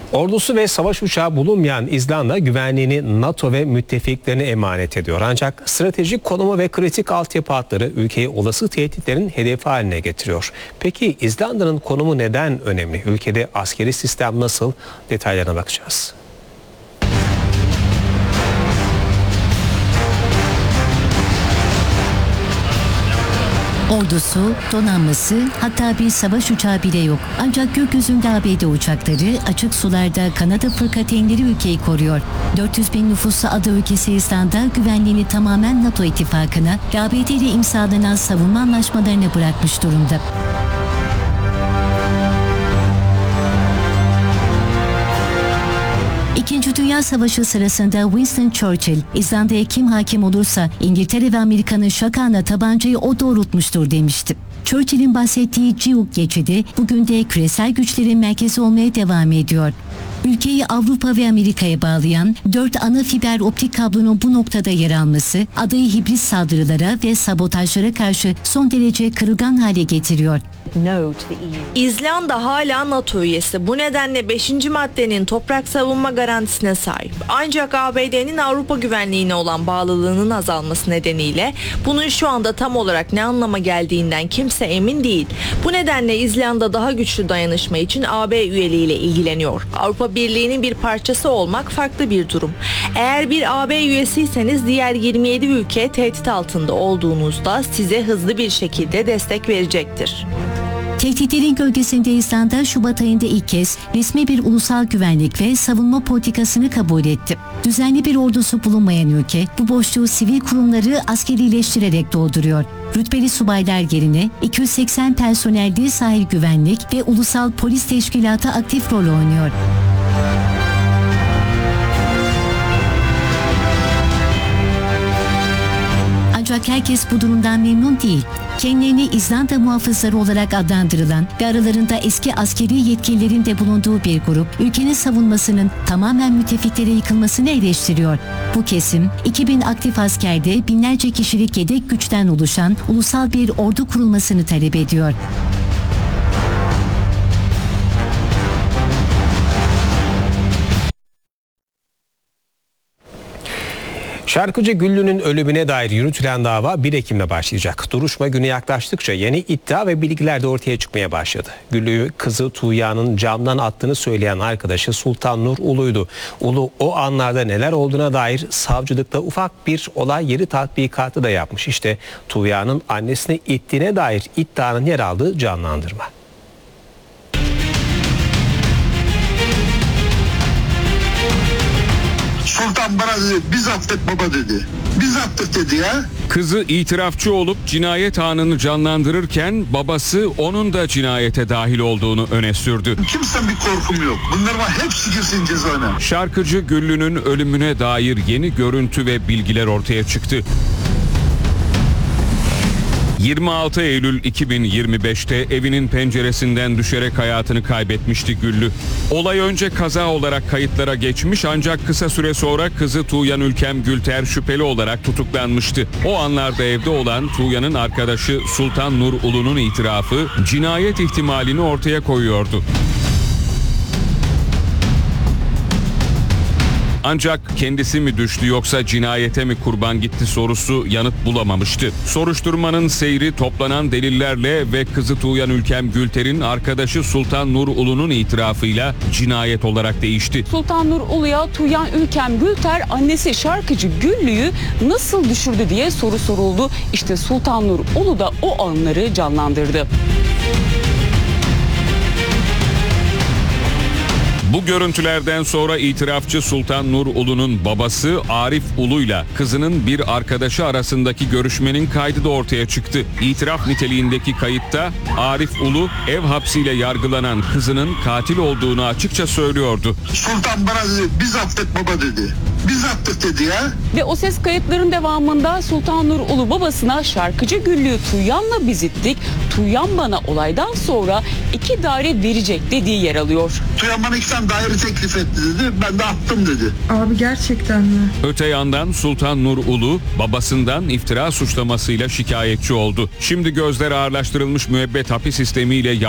Ordusu ve savaş uçağı bulunmayan İzlanda güvenliğini NATO ve müttefiklerine emanet ediyor. Ancak stratejik konumu ve kritik altyapı hatları ülkeyi olası tehditlerin hedefi haline getiriyor. Peki İzlanda'nın konumu neden önemli? Ülkede askeri sistem nasıl? Detaylarına bakacağız. Ordusu, donanması, hatta bir savaş uçağı bile yok. Ancak gökyüzünde ABD uçakları, açık sularda Kanada fırkateynleri ülkeyi koruyor. 400 bin nüfuslu ada ülkesi İzlanda güvenliğini tamamen NATO ittifakına ve ABD ile imzalanan savunma anlaşmalarına bırakmış durumda. İkinci Dünya Savaşı sırasında Winston Churchill, İzlanda'ya kim hakim olursa İngiltere ve Amerika'nın şakağına tabancayı o doğrultmuştur demişti. Churchill'in bahsettiği Ciyuk geçidi bugün de küresel güçlerin merkezi olmaya devam ediyor. Ülkeyi Avrupa ve Amerika'ya bağlayan 4 ana fiber optik kablonun bu noktada yer alması adayı hibrit saldırılara ve sabotajlara karşı son derece kırılgan hale getiriyor. İzlanda hala NATO üyesi. Bu nedenle 5. maddenin toprak savunma garantisine sahip. Ancak ABD'nin Avrupa güvenliğine olan bağlılığının azalması nedeniyle bunun şu anda tam olarak ne anlama geldiğinden kimse emin değil. Bu nedenle İzlanda daha güçlü dayanışma için AB üyeliğiyle ilgileniyor. Avrupa Birliği'nin bir parçası olmak farklı bir durum. Eğer bir AB üyesiyseniz diğer 27 ülke tehdit altında olduğunuzda size hızlı bir şekilde destek verecektir. Tehditlerin gölgesinde İzlanda Şubat ayında ilk kez resmi bir ulusal güvenlik ve savunma politikasını kabul etti. Düzenli bir ordusu bulunmayan ülke bu boşluğu sivil kurumları askerileştirerek dolduruyor. Rütbeli subaylar yerine 280 personelli sahil güvenlik ve ulusal polis teşkilatı aktif rol oynuyor. Ancak herkes bu durumdan memnun değil. Kendilerini İzlanda muhafızları olarak adlandırılan ve aralarında eski askeri yetkililerin de bulunduğu bir grup, ülkenin savunmasının tamamen müttefiklere yıkılmasını eleştiriyor. Bu kesim, 2000 aktif askerde binlerce kişilik yedek güçten oluşan ulusal bir ordu kurulmasını talep ediyor. Şarkıcı Güllü'nün ölümüne dair yürütülen dava 1 Ekim'de başlayacak. Duruşma günü yaklaştıkça yeni iddia ve bilgiler de ortaya çıkmaya başladı. Güllü'yü kızı Tuğya'nın camdan attığını söyleyen arkadaşı Sultan Nur Ulu'ydu. Ulu o anlarda neler olduğuna dair savcılıkta ufak bir olay yeri tatbikatı da yapmış. İşte Tuğya'nın annesini ittiğine dair iddianın yer aldığı canlandırma. Sultan bana dedi, biz affet baba dedi. Biz affet dedi ya. Kızı itirafçı olup cinayet anını canlandırırken babası onun da cinayete dahil olduğunu öne sürdü. Kimsenin bir korkum yok. Bunlar var, hepsi girsin cezana. Şarkıcı Güllü'nün ölümüne dair yeni görüntü ve bilgiler ortaya çıktı. 26 Eylül 2025'te evinin penceresinden düşerek hayatını kaybetmişti Güllü. Olay önce kaza olarak kayıtlara geçmiş ancak kısa süre sonra kızı Tuğyan Ülkem Gülter şüpheli olarak tutuklanmıştı. O anlarda evde olan Tuğyan'ın arkadaşı Sultan Nur Ulu'nun itirafı cinayet ihtimalini ortaya koyuyordu. Ancak kendisi mi düştü yoksa cinayete mi kurban gitti sorusu yanıt bulamamıştı. Soruşturmanın seyri toplanan delillerle ve kızı Tuğyan Ülkem Gülter'in arkadaşı Sultan Nur Ulu'nun itirafıyla cinayet olarak değişti. Sultan Nur Ulu'ya Tuğyan Ülkem Gülter annesi şarkıcı Güllü'yü nasıl düşürdü diye soru soruldu. İşte Sultan Nur Ulu da o anları canlandırdı. Bu görüntülerden sonra itirafçı Sultan Nur Ulu'nun babası Arif Ulu'yla kızının bir arkadaşı arasındaki görüşmenin kaydı da ortaya çıktı. İtiraf niteliğindeki kayıtta Arif Ulu ev hapsiyle yargılanan kızının katil olduğunu açıkça söylüyordu. Sultan bana dedi, biz affet baba dedi. Biz affet dedi ya. Ve o ses kayıtların devamında Sultan Nur Ulu babasına şarkıcı Güllü'yü Tuğyan'la bizittik. Tuğyan bana olaydan sonra 2 daire verecek dediği yer alıyor. Tuğyan bana 2 tane daire teklif etti dedi. Ben de attım dedi. Abi gerçekten mi? Öte yandan Sultan Nur Ulu babasından iftira suçlamasıyla şikayetçi oldu. Şimdi gözler ağırlaştırılmış müebbet hapis sistemiyle